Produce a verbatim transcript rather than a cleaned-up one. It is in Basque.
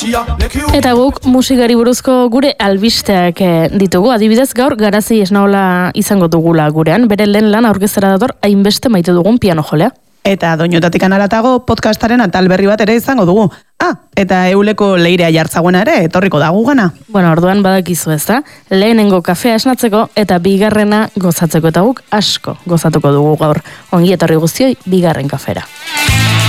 Eta guk musikari buruzko gure albisteak ditugu. Adibidez, gaur Garazi Esnaola izango dugula gurean. Bere lehen lan aurkeztera dator hainbeste maite dugun piano jolea. Eta doinotatik analatago podcastaren atal berri bat ere izango dugu. Ah, eta Euleko Leirea Jartzaguena ere etorriko da gugana. Bueno, orduan badakizu ez da. Lehenengo kafea esnatzeko eta bigarrena gozatzeko, eta guk asko gozatuko dugu gaur. Ongi etorri guztioi bigarren kafera.